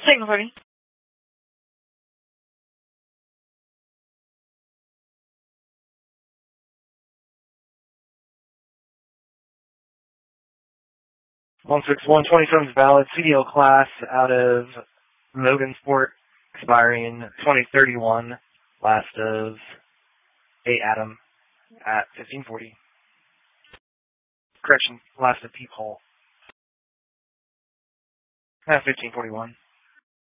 Signal ready. One 27's valid CDL class out of Logansport, expiring 2031, last of A. Adam at 1540. Correction, last of Peep Hole at 1541.